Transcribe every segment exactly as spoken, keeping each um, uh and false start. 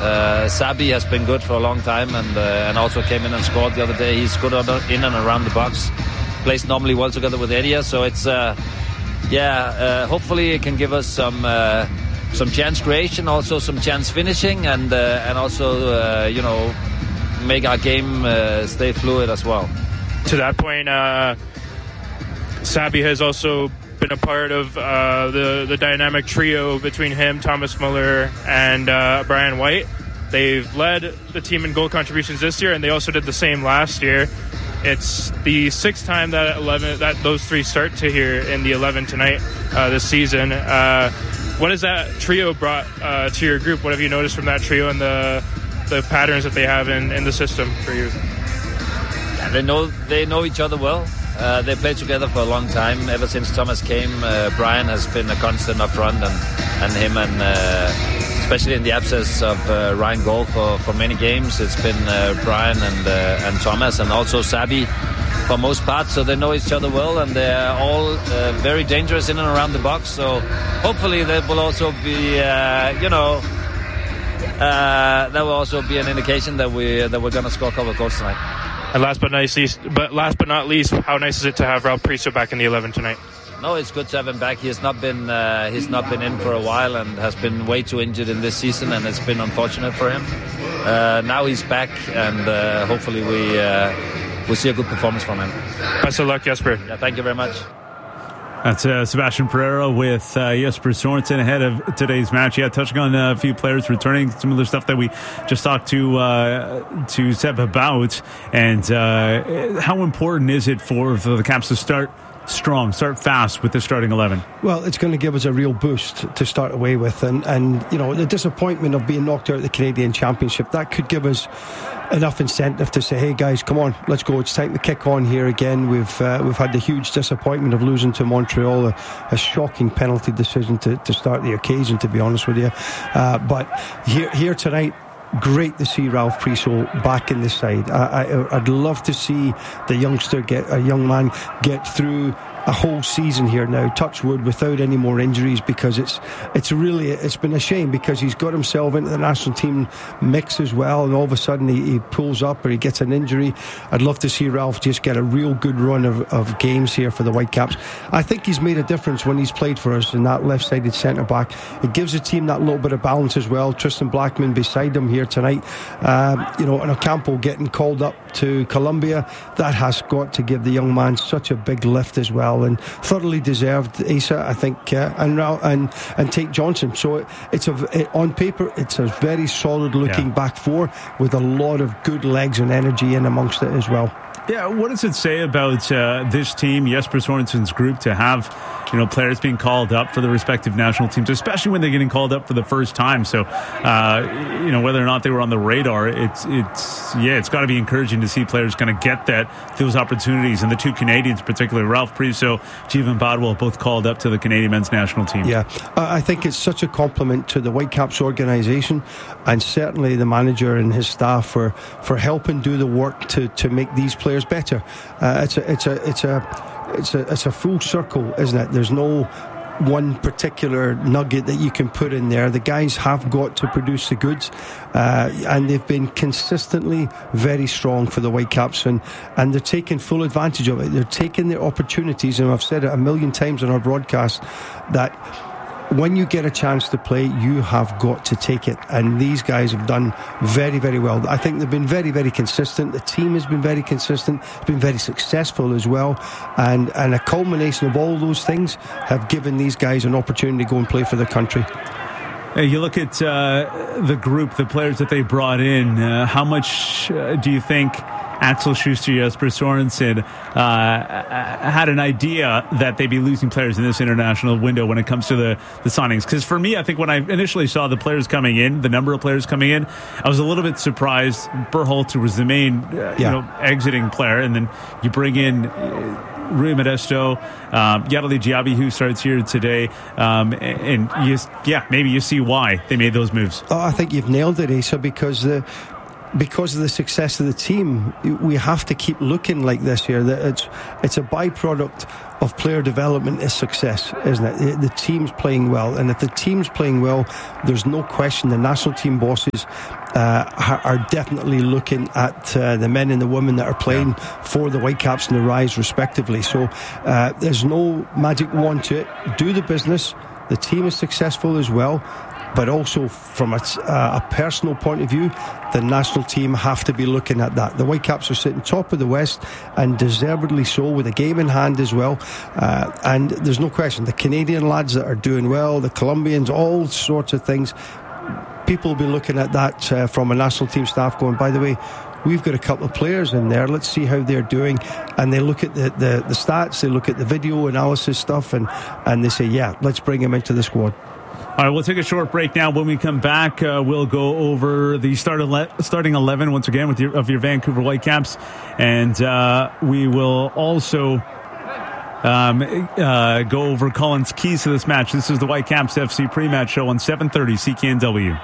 Uh, Sabi has been good for a long time, and uh, and also came in and scored the other day. He's good in and around the box. Plays normally well together with Edia, so it's uh, yeah. Uh, hopefully, it can give us some uh, some chance creation, also some chance finishing, and uh, and also uh, you know make our game uh, stay fluid as well. To that point, uh, Sabi has also been a part of uh, the the dynamic trio between him, Thomas Muller, and uh, Brian White. They've led the team in goal contributions this year, and they also did the same last year. It's the sixth time that eleven that those three start to here in the eleven tonight uh, this season. Uh, what has that trio brought uh, to your group? What have you noticed from that trio and the the patterns that they have in, in the system for you? Yeah, they know they know each other well. Uh, they played together for a long time. Ever since Thomas came, uh, Brian has been a constant up front, and and him and. Uh, Especially in the absence of uh, Ryan Gold for, for many games, it's been uh, Brian and uh, and Thomas, and also Sabi for most parts. So they know each other well, and they're all uh, very dangerous in and around the box. So hopefully that will also be, uh, you know, uh, that will also be an indication that we that we're going to score a couple of goals tonight. And last but not least, but last but not least, how nice is it to have Ralph Priso back in the eleven tonight? No, it's good to have him back. He has not been uh, he's not been in for a while and has been way too injured in this season, and it's been unfortunate for him. Uh, now he's back, and uh, hopefully we uh, we'll see a good performance from him. Best of luck, Jesper. Yeah, thank you very much. That's uh, Sebastian Pereira with uh, Jesper Sorensen ahead of today's match. Yeah, touching on a few players returning, some of the stuff that we just talked to uh, to Seb about, and uh, how important is it for, for the Caps to start strong, start fast with the starting eleven? Well, it's going to give us a real boost to start away with, and, and you know, the disappointment of being knocked out of the Canadian Championship, that could give us enough incentive to say, hey guys, come on, let's go, it's time to kick on here again. We've uh, we've had the huge disappointment of losing to Montreal, a, a shocking penalty decision to, to start the occasion, to be honest with you, uh, but here, here tonight, great to see Ralph Priso back in the side. I, I, I'd love to see the youngster get a young man get through a whole season here now, touch wood, without any more injuries, because it's it's really it's been a shame, because he's got himself into the national team mix as well, and all of a sudden he, he pulls up or he gets an injury. I'd love to see Ralph just get a real good run of, of games here for the Whitecaps. I think he's made a difference when he's played for us in that left-sided centre back. It gives the team that little bit of balance as well. Tristan Blackman beside him here tonight, um, you know, and Ocampo getting called up to Colombia, that has got to give the young man such a big lift as well, and thoroughly deserved Asa, I think, uh, and and and Tate Johnson. So it, it's a it, on paper it's a very solid looking yeah. back four with a lot of good legs and energy in amongst it as well. Yeah, what does it say about uh, this team, Jesper Sorensen's group, to have, you know, players being called up for the respective national teams, especially when they're getting called up for the first time? So, uh, you know, whether or not they were on the radar, it's it's yeah, it's got to be encouraging to see players kind of get that those opportunities. And the two Canadians, particularly Ralph Priso, Jeevan Badwal, both called up to the Canadian men's national team. Yeah, I think it's such a compliment to the Whitecaps organisation, and certainly the manager and his staff for for helping do the work to to make these players better. Uh, it's a it's a it's a it's a it's a full circle, isn't it? There's no one particular nugget that you can put in there. The guys have got to produce the goods, uh, and they've been consistently very strong for the Whitecaps, and and they're taking full advantage of it. They're taking their opportunities, and I've said it a million times on our broadcast that when you get a chance to play, you have got to take it, and these guys have done very, very well. I think they've been very, very consistent. The team has been very consistent. It's been very successful as well, and and a culmination of all those things have given these guys an opportunity to go and play for their country. Hey, you look at uh, the group, the players that they brought in. Uh, how much uh, do you think Axel Schuster, Jesper Sorensen uh, had an idea that they'd be losing players in this international window when it comes to the, the signings? Because for me, I think when I initially saw the players coming in, the number of players coming in, I was a little bit surprised. Berhalter was the main uh, yeah. you know, exiting player, and then you bring in Uh, Rui Modesto, um, Yadali Diaby, who starts here today, um, and, and you, yeah, maybe you see why they made those moves. Oh, I think you've nailed it, Asa, because the because of the success of the team, we have to keep looking like this here. That it's it's a byproduct of player development is success, isn't it? The, the team's playing well, and if the team's playing well, there's no question the national team bosses uh, are definitely looking at uh, the men and the women that are playing yeah. for the Whitecaps and the Rise respectively. So uh, there's no magic wand to it. Do the business. The team is successful as well, but also from a, uh, a personal point of view, the national team have to be looking at that. The Whitecaps are sitting top of the West, and deservedly so, with a game in hand as well. Uh, and there's no question, the Canadian lads that are doing well, the Colombians, all sorts of things. People will be looking at that uh, from a national team staff going, by the way, we've got a couple of players in there, let's see how they're doing. And they look at the, the, the stats, they look at the video analysis stuff, and, and they say, yeah, let's bring them into the squad. All right, we'll take a short break now. When we come back, uh, we'll go over the start ele- starting eleven once again with your, of your Vancouver Whitecaps, and uh, we will also um, uh, go over Colin's keys to this match. This is the Whitecaps F C pre-match show on seven thirty C K N W.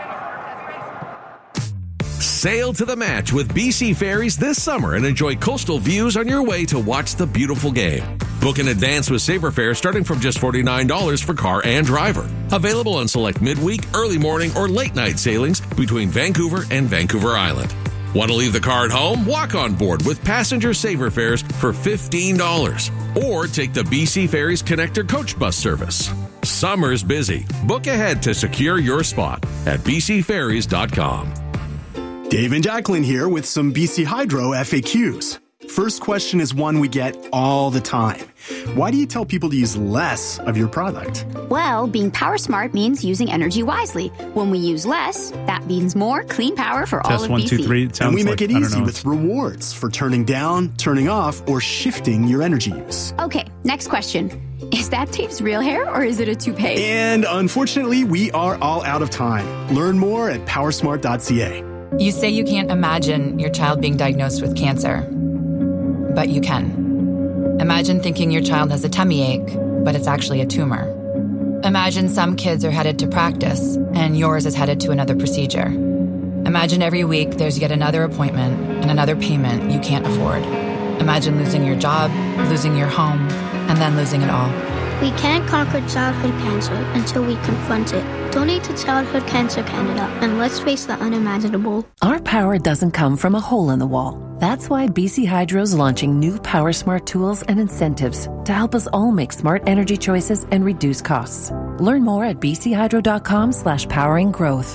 Sail to the match with B C Ferries this summer and enjoy coastal views on your way to watch the beautiful game. Book in advance with Sabre Fare starting from just forty-nine dollars for car and driver. Available on select midweek, early morning, or late night sailings between Vancouver and Vancouver Island. Want to leave the car at home? Walk on board with passenger Sabre Fares for fifteen dollars. Or take the B C Ferries Connector Coach Bus service. Summer's busy. Book ahead to secure your spot at b c ferries dot com. Dave and Jacqueline here with some B C Hydro F A Qs. First question is one we get all the time. Why do you tell people to use less of your product? Well, being power smart means using energy wisely. When we use less, that means more clean power for Test all of one, B C. two, three. It And we like, make it easy with rewards for turning down, turning off, or shifting your energy use. Okay, next question. Is that Dave's real hair or is it a toupee? And unfortunately, we are all out of time. Learn more at power smart dot c a. You say you can't imagine your child being diagnosed with cancer, but you can. Imagine thinking your child has a tummy ache, but it's actually a tumor. Imagine some kids are headed to practice, and yours is headed to another procedure. Imagine every week there's yet another appointment and another payment you can't afford. Imagine losing your job, losing your home, and then losing it all. We can't conquer childhood cancer until we confront it. Donate to Childhood Cancer Canada, and let's face the unimaginable. Our power doesn't come from a hole in the wall. That's why B C Hydro's launching new Power Smart tools and incentives to help us all make smart energy choices and reduce costs. Learn more at b c hydro dot com slash powering growth.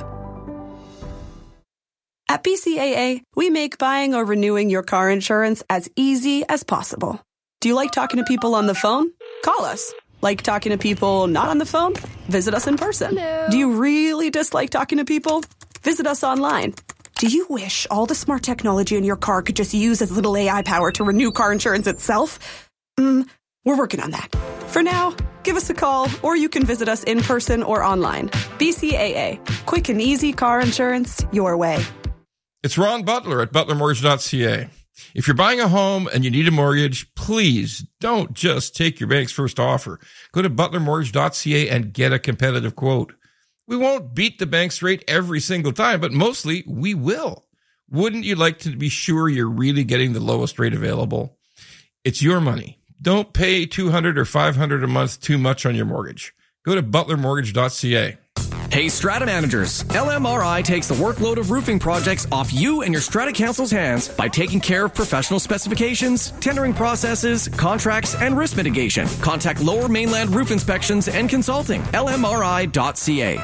At B C A A, we make buying or renewing your car insurance as easy as possible. Do you like talking to people on the phone? Call us. Like talking to people not on the phone? Visit us in person. Hello. Do you really dislike talking to people? Visit us online. Do you wish all the smart technology in your car could just use as little A I power to renew car insurance itself? Mm, we're working on that. For now, give us a call, or you can visit us in person or online. B C A A. Quick and easy car insurance your way. It's Ron Butler at butler mortgage dot c a. If you're buying a home and you need a mortgage, please don't just take your bank's first offer. Go to butler mortgage dot c a and get a competitive quote. We won't beat the bank's rate every single time, but mostly we will. Wouldn't you like to be sure you're really getting the lowest rate available? It's your money. Don't pay two hundred dollars or five hundred dollars a month too much on your mortgage. Go to butler mortgage dot c a. Hey, Strata managers, L M R I takes the workload of roofing projects off you and your Strata Council's hands by taking care of professional specifications, tendering processes, contracts, and risk mitigation. Contact Lower Mainland Roof Inspections and Consulting, L M R I dot c a.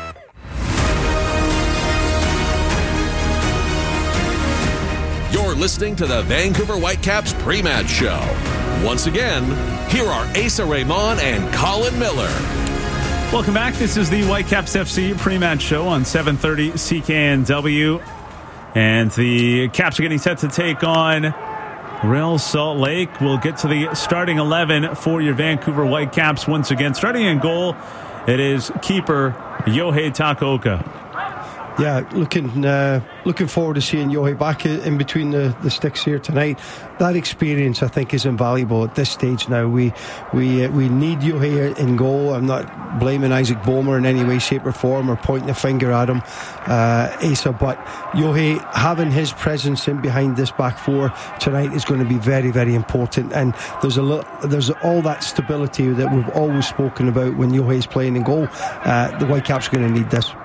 You're listening to the Vancouver Whitecaps pre-match show. Once again, here are Asa Raymond and Colin Miller. Welcome back. This is the Whitecaps F C pre-match show on seven thirty C K N W. And the Caps are getting set to take on Real Salt Lake. We'll get to the starting eleven for your Vancouver Whitecaps once again. Starting in goal, it is keeper Yohei Takaoka. Yeah, looking uh, looking forward to seeing Yohe back in between the, the sticks here tonight. That experience, I think, is invaluable at this stage now. We we uh, we need Yohe in goal. I'm not blaming Isaac Boehmer in any way, shape or form, or pointing a finger at him, uh, Asa, but Yohe having his presence in behind this back four tonight is going to be very, very important. And there's a lo- there's all that stability that we've always spoken about when Yohe is playing in goal. Uh, the Whitecaps are going to need this.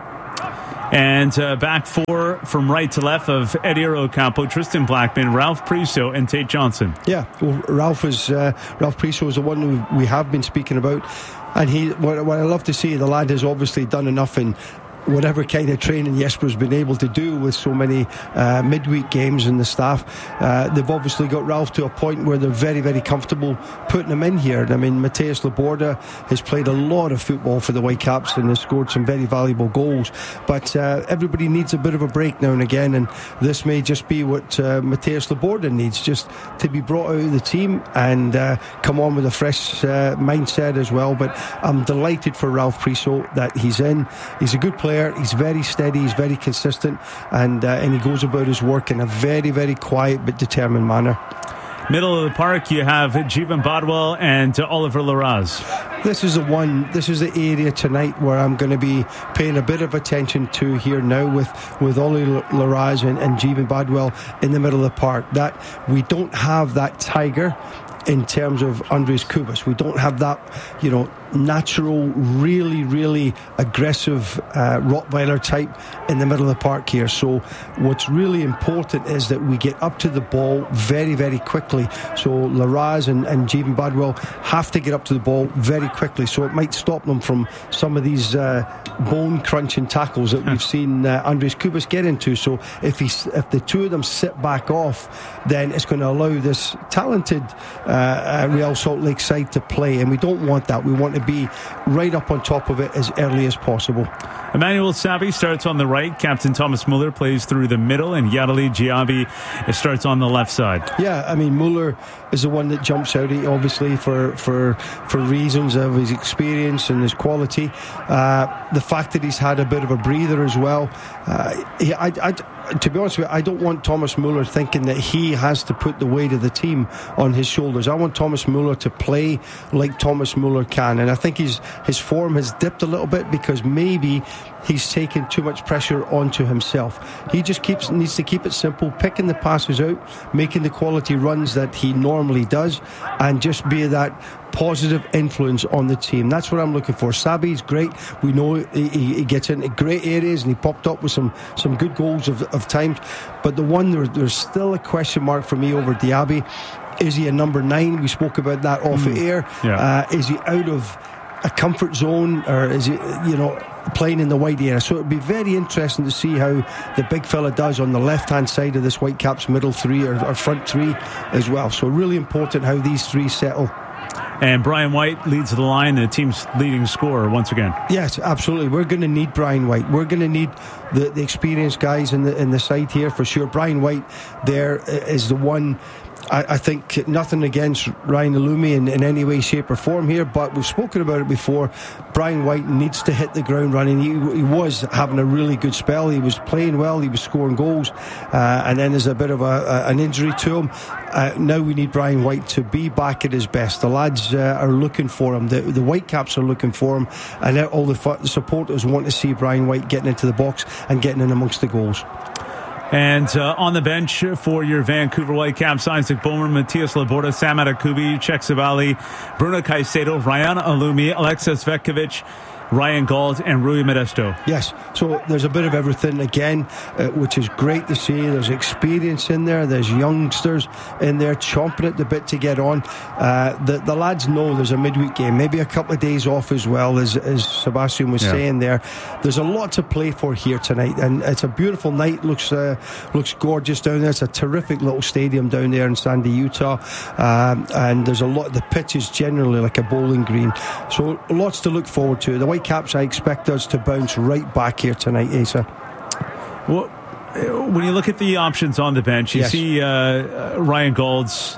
And uh, back four from right to left of Eddie Ocampo, Tristan Blackman, Ralph Priso, and Tate Johnson. Yeah, well, Ralph is uh, Ralph Priso is the one who we have been speaking about, and he. What, what I love to see, the lad has obviously done enough in whatever kind of training Jesper's been able to do with so many uh, midweek games and the staff. Uh, they've obviously got Ralph to a point where they're very, very comfortable putting him in here. I mean, Mateus Laborda has played a lot of football for the Whitecaps and has scored some very valuable goals. But uh, everybody needs a bit of a break now and again, and this may just be what uh, Mateus Laborda needs, just to be brought out of the team and uh, come on with a fresh uh, mindset as well. But I'm delighted for Ralph Priso that he's in. He's a good player. He's very steady, he's very consistent, and uh, and he goes about his work in a very, very quiet but determined manner. Middle of the park, you have Jeevan Bodwell and uh, Oliver Larraz. This is the one, this is the area tonight where I'm going to be paying a bit of attention to here now with, with Ollie Larraz and, and Jeevan Bodwell in the middle of the park. That we don't have that tiger in terms of Andres Kubas. We don't have that, you know, natural, really, really aggressive uh, Rottweiler type in the middle of the park here. So what's really important is that we get up to the ball very, very quickly. So Larraz and, and Jeevan Bodwell have to get up to the ball very quickly. So it might stop them from some of these uh, bone-crunching tackles that we've seen uh, Andres Kubas get into. So if he, if the two of them sit back off, then it's going to allow this talented uh, uh, Real Salt Lake side to play, and we don't want that. We want to be right up on top of it as early as possible. Emmanuel Sabi starts on the right. Captain Thomas Muller plays through the middle, and Yareli Giabi starts on the left side. Yeah, I mean, Muller is the one that jumps out, obviously, for for for reasons of his experience and his quality. Uh, the fact that he's had a bit of a breather as well. Uh, he, I, I, to be honest with you, I don't want Thomas Muller thinking that he has to put the weight of the team on his shoulders. I want Thomas Muller to play like Thomas Muller can, and I think his his form has dipped a little bit because maybe he's taken too much pressure onto himself. He just keeps needs to keep it simple, picking the passes out, making the quality runs that he normally does, and just be that positive influence on the team. That's what I'm looking for. Sabi's great. We know he, he gets into great areas and he popped up with some, some good goals of, of times. But the one there, there's still a question mark for me over Diaby. Is he a number nine? We spoke about that off mm. air. Yeah. Uh, is he out of a comfort zone, or is he, you know, playing in the wide area? So it'd be very interesting to see how the big fella does on the left hand side of this Whitecaps middle three or, or front three as well. So really important how these three settle. And Brian White leads the line, the team's leading scorer once again. Yes, absolutely. We're going to need Brian White. We're going to need the, the experienced guys in the in the side here for sure. Brian White there is the one. I, I think nothing against Ryan Illumi in, in any way, shape or form here, but we've spoken about it before. Brian White needs to hit the ground running. He, he was having a really good spell. He was playing well. He was scoring goals, uh, and then there's a bit of a, a, an injury to him. Uh, now we need Brian White to be back at his best. The lads uh, are looking for him. The, the Whitecaps are looking for him, and all the, the supporters want to see Brian White getting into the box and getting in amongst the goals. And uh, on the bench for your Vancouver Whitecaps, Isaac Boehmer, Mateus Laborda, Sam Adekubi, Cheick Savali, Bruno Caicedo, Ryan Illumi, Alexis Vetkovic, Ryan Gauld and Rui Modesto. Yes, so there's a bit of everything again, uh, which is great to see. There's experience in there, there's youngsters in there chomping at the bit to get on. Uh, the, the lads know there's a midweek game, maybe a couple of days off as well, as, as Sebastian was yeah. saying there. There's a lot to play for here tonight, and it's a beautiful night. Looks uh, looks gorgeous down there. It's a terrific little stadium down there in Sandy, Utah, um, and there's a lot. The pitch is generally like a bowling green, so lots to look forward to. The Whitecaps, I expect us to bounce right back here tonight, Asa. Well, when you look at the options on the bench, you yes. see uh, Ryan Gauld's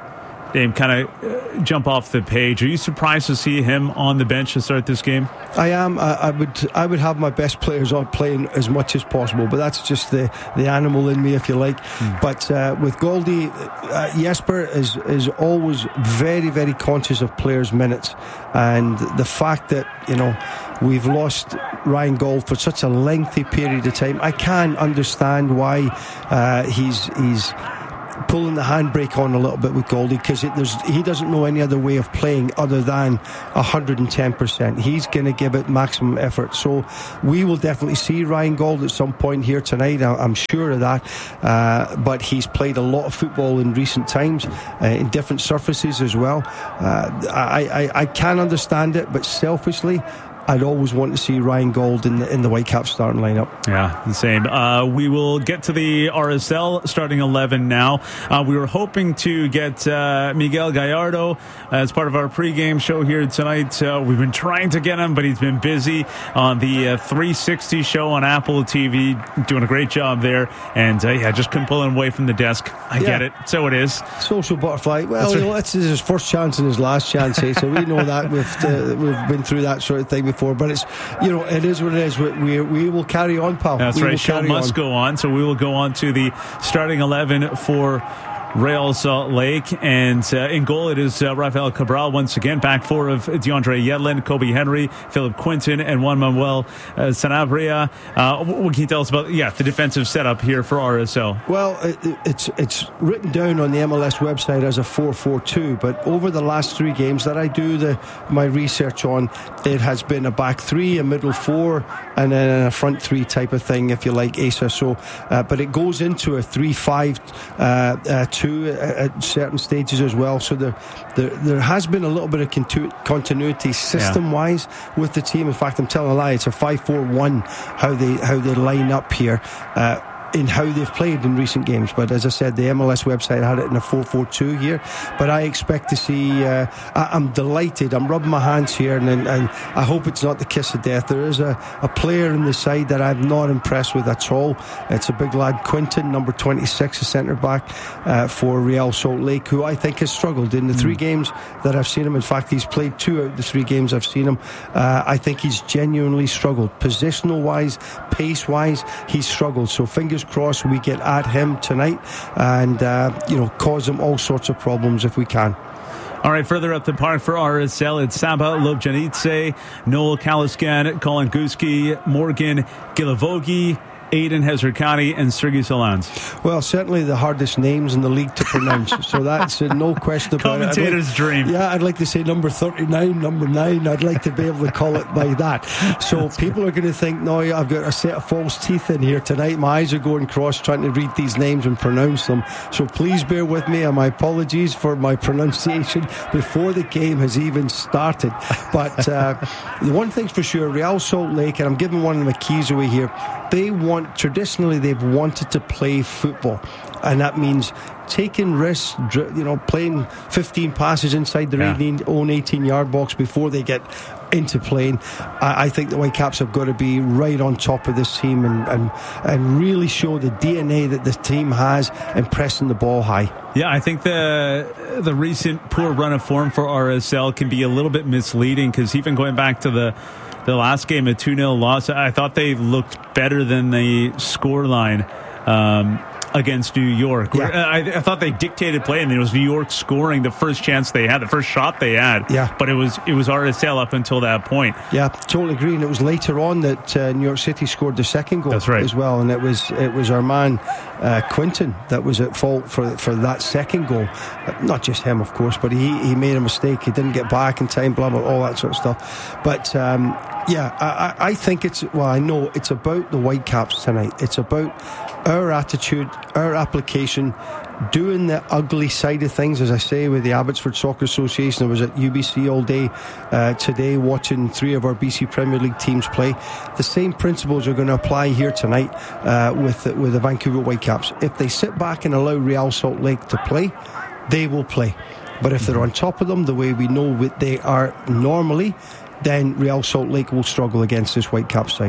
Dave, kind of uh, jump off the page. Are you surprised to see him on the bench to start this game? I am. I, I would I would have my best players on playing as much as possible, but that's just the, the animal in me, if you like. Mm. But uh, with Goldie, uh, Jesper is, is always very, very conscious of players' minutes. And the fact that, you know, we've lost Ryan Gauld for such a lengthy period of time, I can understand why uh, he's he's pulling the handbrake on a little bit with Goldie, because he doesn't know any other way of playing other than one hundred ten percent. He's going to give it maximum effort. So we will definitely see Ryan Gauld at some point here tonight. I'm sure of that. Uh, but he's played a lot of football in recent times, uh, in different surfaces as well. Uh, I, I, I can understand it, but selfishly, I'd always want to see Ryan Gauld in the in the Whitecaps starting lineup. Yeah, the same. Uh, we will get to the R S L starting eleven now. Uh, we were hoping to get uh, Miguel Gallardo as part of our pregame show here tonight. Uh, we've been trying to get him, but he's been busy on the uh, three sixty show on Apple T V, doing a great job there. And uh, yeah, just couldn't pull him away from the desk. I yeah. get it. So it is. Social butterfly. Well, that's, you know, that's his first chance and his last chance, eh? So we know that we've uh, we've been through that sort of thing before. But it's, you know, it is what it is. We we, we will carry on, pal. That's we right. Show must on. go on. So we will go on to the starting eleven for Real Salt Lake, and uh, in goal it is uh, Rafael Cabral once again. Back four of DeAndre Yedlin, Kobe Henry, Philip Quinton, and Juan Manuel uh, Sanabria. Uh, what can you tell us about yeah the defensive setup here for R S L? Well, it, it's it's written down on the M L S website as a four four two, but over the last three games that I do the my research on, it has been a back three, a middle four, and then a front three type of thing, if you like, Asa. So, uh, but it goes into a three five uh, uh, two at certain stages as well. So there, there, there has been a little bit of contu- continuity system-wise yeah. with the team. In fact, I'm telling a lie. It's a five four one how they how they line up here. Uh, in how they've played in recent games, but as I said, the M L S website had it in a four four two here. But I expect to see uh, I, I'm delighted, I'm rubbing my hands here, and, and, and I hope it's not the kiss of death. There is a, a player in the side that I'm not impressed with at all. It's a big lad, Quinton, number twenty-six, a centre back uh, for Real Salt Lake, who I think has struggled in the mm. three games that I've seen him. In fact, he's played two out of the three games I've seen him. uh, I think he's genuinely struggled, positional wise, pace wise. He's struggled, so fingers crossed we get at him tonight and uh, you know cause him all sorts of problems if we can. All right, further up the park for R S L, it's Saba Lobjanidze, Noel Kaliskan, Colin Guski, Morgan Gilavogi, Aiden Hezerkani, and Sergei Solans. Well, certainly the hardest names in the league to pronounce. So that's uh, no question about it. Commentator's like, dream. Yeah, I'd like to say number thirty-nine, number nine. I'd like to be able to call it by that. So people are going to think, no, I've got a set of false teeth in here tonight. My eyes are going cross trying to read these names and pronounce them. So please bear with me, and my apologies for my pronunciation before the game has even started. But uh, the one thing's for sure, Real Salt Lake, and I'm giving one of my keys away here, they want traditionally they've wanted to play football, and that means taking risks, you know, playing fifteen passes inside their yeah. own eighteen yard box before they get into playing. I, I think the Whitecaps have got to be right on top of this team and, and and really show the D N A that the team has in pressing the ball high. Yeah, I think the the recent poor run of form for R S L can be a little bit misleading, because even going back to the The last game, a two nil loss, I thought they looked better than the scoreline um, against New York. Yeah. I, I thought they dictated play, and it was New York scoring the first chance they had, the first shot they had. Yeah. But it was it was R S L up until that point. Yeah, totally agree. And it was later on that uh, New York City scored the second goal. That's right. As well, and it was it was our man uh, Quinton that was at fault for for that second goal. Not just him, of course, but he he made a mistake. He didn't get back in time. Blah blah, all that sort of stuff. But um, yeah, I, I think it's well, I know it's about the Whitecaps tonight. It's about our attitude, our application, doing the ugly side of things, as I say, with the Abbotsford Soccer Association. I was at U B C all day uh, today watching three of our B C Premier League teams play. The same principles are going to apply here tonight uh, with, with the Vancouver Whitecaps. If they sit back and allow Real Salt Lake to play, they will play. But if they're on top of them, the way we know they are normally, then Real Salt Lake will struggle against this Whitecaps side.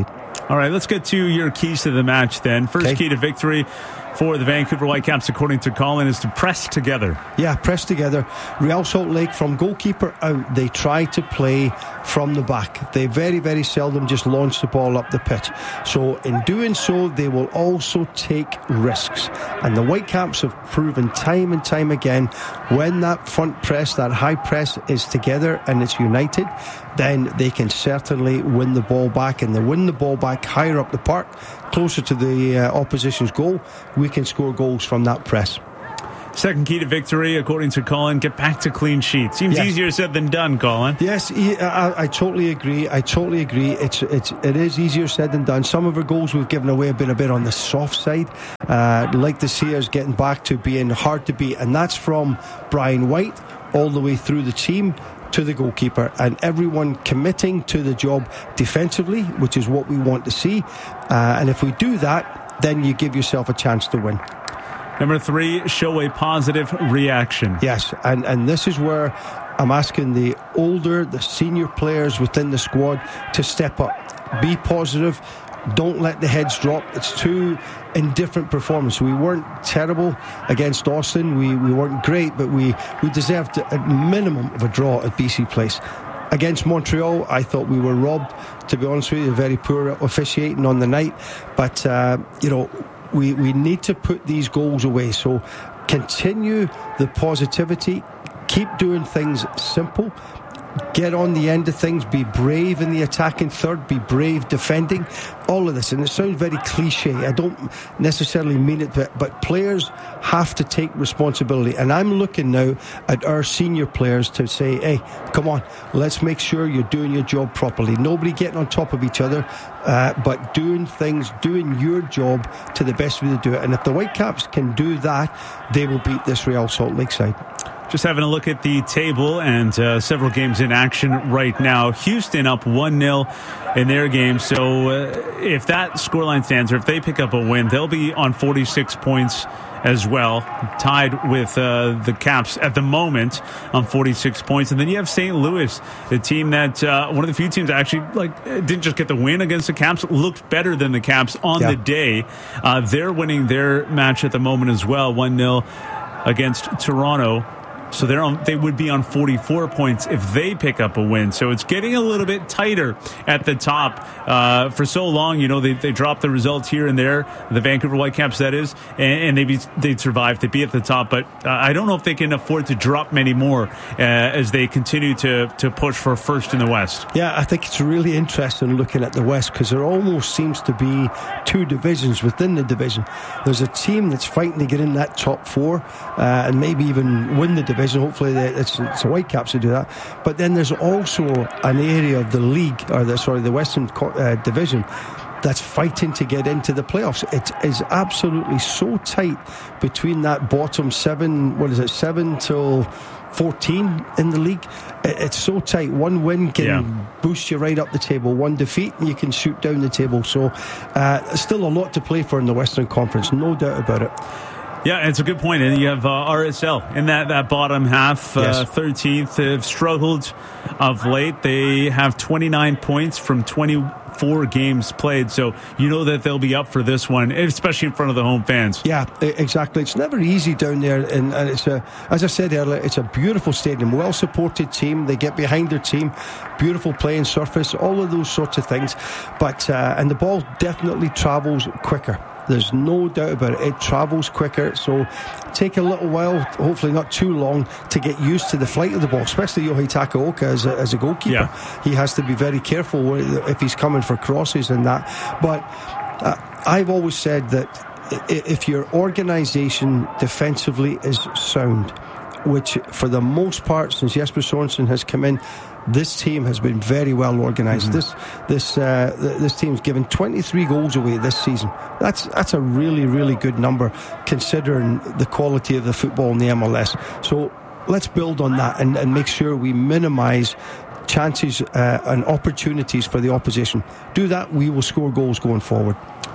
All right, let's get to your keys to the match then. First okay. key to victory for the Vancouver Whitecaps, according to Colin, is to press together. Yeah, press together. Real Salt Lake, from goalkeeper out, they try to play from the back. They very, very seldom just launch the ball up the pitch. So in doing so, they will also take risks. And the Whitecaps have proven time and time again, when that front press, that high press is together and it's united, then they can certainly win the ball back. And they win the ball back higher up the park, closer to the uh, opposition's goal. We can score goals from that press. Second key to victory, according to Colin, get back to clean sheets. Seems yes. easier said than done, Colin. Yes, I, I totally agree. I totally agree. It's it's it is easier said than done. Some of our goals we've given away have been a bit on the soft side. Uh, like to see us getting back to being hard to beat, and that's from Brian White all the way through the team to the goalkeeper, and everyone committing to the job defensively, which is what we want to see. Uh, and if we do that, then you give yourself a chance to win. Number three, show a positive reaction. Yes, and, and this is where I'm asking the older, the senior players within the squad to step up. Be positive. Don't let the heads drop. It's too indifferent performance. We weren't terrible against Austin. We, we weren't great, but we, we deserved a minimum of a draw at B C Place. Against Montreal, I thought we were robbed, to be honest with you. Very poor officiating on the night. But, uh, you know, we, we need to put these goals away. So continue the positivity. Keep doing things simple. Get on the end of things. Be brave in the attacking third. Be brave defending. All of this. And it sounds very cliche. I don't necessarily mean it, but, but players have to take responsibility. And I'm looking now at our senior players to say, hey, come on, let's make sure you're doing your job properly. Nobody getting on top of each other, uh, but doing things, doing your job to the best way to do it. And if the Whitecaps can do that, they will beat this Real Salt Lake side. Just having a look at the table and uh, several games in action right now. Houston up one nil in their game. So uh, if that scoreline stands, or if they pick up a win, they'll be on forty-six points as well, tied with uh, the Caps at the moment on forty-six points. And then you have Saint Louis, the team that uh, one of the few teams that actually like didn't just get the win against the Caps, looked better than the Caps on yeah. the day. Uh, they're winning their match at the moment as well, one nil against Toronto. So they're on, they would be on forty-four points if they pick up a win. So it's getting a little bit tighter at the top. Uh, for so long, you know, they, they dropped the results here and there, the Vancouver Whitecaps, that is, and, and they'd, be, they'd survive to be at the top. But uh, I don't know if they can afford to drop many more uh, as they continue to, to push for first in the West. Yeah, I think it's really interesting looking at the West, because there almost seems to be two divisions within the division. There's a team that's fighting to get in that top four uh, and maybe even win the division. Hopefully it's, it's the Whitecaps to do that. But then there's also an area of the league, or the sorry, the Western uh, Division, that's fighting to get into the playoffs. It is absolutely so tight between that bottom seven, what is it, seven till fourteen in the league. It's so tight. One win can yeah. boost you right up the table. One defeat and you can shoot down the table. So uh, still a lot to play for in the Western Conference, no doubt about it. Yeah, it's a good point. And you have uh, R S L in that, that bottom half, uh, yes. thirteenth. They've struggled of late. They have twenty-nine points from twenty-four games played. So you know that they'll be up for this one, especially in front of the home fans. Yeah, exactly. It's never easy down there. And, and it's a, as I said earlier, it's a beautiful stadium, well-supported team. They get behind their team. Beautiful playing surface, all of those sorts of things. But uh, and the ball definitely travels quicker. There's no doubt about it. It travels quicker, so take a little while, hopefully not too long, to get used to the flight of the ball, especially Yohei Takaoka as a, as a goalkeeper. Yeah. He has to be very careful if he's coming for crosses and that. But uh, I've always said that if your organisation defensively is sound, which for the most part since Jesper Sorensen has come in, this team has been very well organised. Mm-hmm. This this uh, this team's given twenty-three goals away this season. That's that's a really really good number considering the quality of the football in the M L S. So let's build on that and, and make sure we minimise chances uh, and opportunities for the opposition. Do that, we will score goals going forward.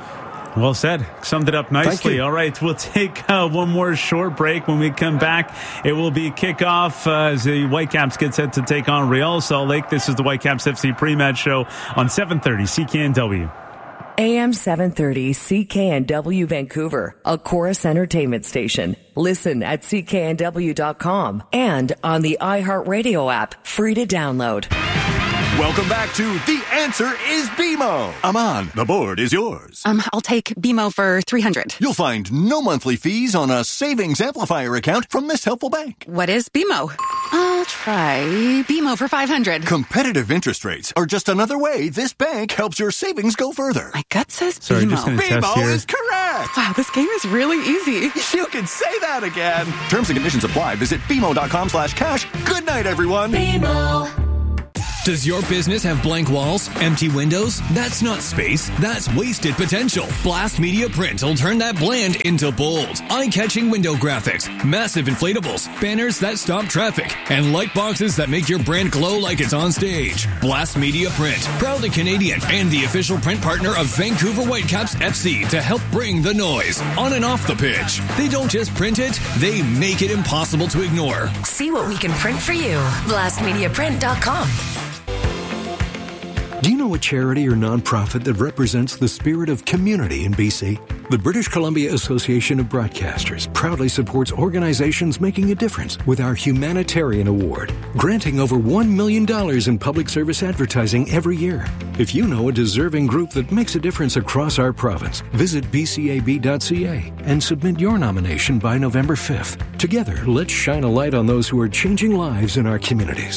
Well said. Summed it up nicely. All right, we'll take uh, one more short break. When we come back, it will be kickoff uh, as the Whitecaps get set to take on Real Salt Lake. This is the Whitecaps F C pre-match show on seven thirty C K N W. A M seven thirty C K N W Vancouver, a Chorus Entertainment station. Listen at C K N W dot com and on the iHeartRadio app, free to download. Welcome back to The Answer is B M O. Aman, the board is yours. Um, I'll take B M O for three hundred. You'll find no monthly fees on a savings amplifier account from this helpful bank. What is B M O? I'll try B M O for five hundred. Competitive interest rates are just another way this bank helps your savings go further. My gut says Sorry, B M O. just gonna B M O test here. is correct. Wow, this game is really easy. You can say that again. Terms and conditions apply. Visit B M O dot com slash cash. Good night, everyone. B M O. Does your business have blank walls, empty windows? That's not space, that's wasted potential. Blast Media Print will turn that bland into bold. Eye-catching window graphics, massive inflatables, banners that stop traffic, and light boxes that make your brand glow like it's on stage. Blast Media Print, proudly Canadian and the official print partner of Vancouver Whitecaps F C to help bring the noise on and off the pitch. They don't just print it, they make it impossible to ignore. See what we can print for you. blast media print dot com. Do you know a charity or nonprofit that represents the spirit of community in B C? The British Columbia Association of Broadcasters proudly supports organizations making a difference with our Humanitarian Award, granting over one million dollars in public service advertising every year. If you know a deserving group that makes a difference across our province, visit b c a b dot c a and submit your nomination by November fifth. Together, let's shine a light on those who are changing lives in our communities.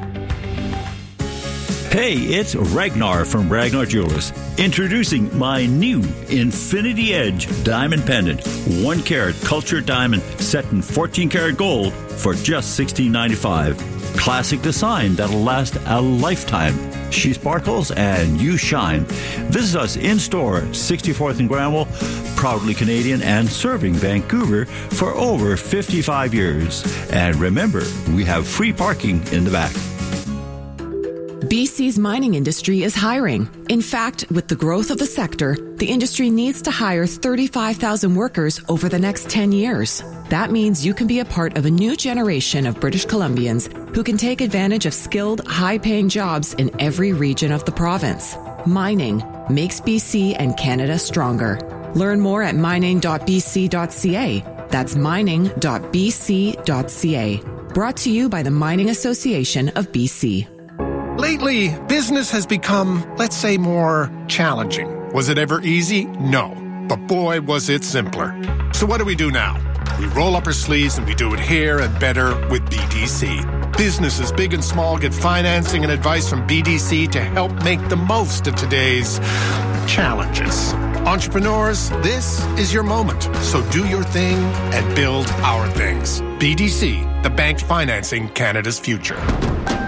Hey, it's Ragnar from Ragnar Jewelers, introducing my new Infinity Edge diamond pendant, one carat cultured diamond set in fourteen karat gold for just sixteen ninety-five. Classic design that'll last a lifetime. She sparkles and you shine. Visit us in store, sixty-fourth and Granville, proudly Canadian and serving Vancouver for over fifty-five years. And remember, we have free parking in the back. B C's mining industry is hiring. In fact, with the growth of the sector, the industry needs to hire thirty-five thousand workers over the next ten years. That means you can be a part of a new generation of British Columbians who can take advantage of skilled, high-paying jobs in every region of the province. Mining makes B C and Canada stronger. Learn more at mining dot b c dot c a. That's mining dot b c dot c a. Brought to you by the Mining Association of B C. Lately, business has become, let's say, more challenging. Was it ever easy? No. But boy, was it simpler. So what do we do now? We roll up our sleeves and we do it here and better with B D C. Businesses big and small get financing and advice from B D C to help make the most of today's challenges. Entrepreneurs, this is your moment. So do your thing and build our things. B D C, the bank financing Canada's future.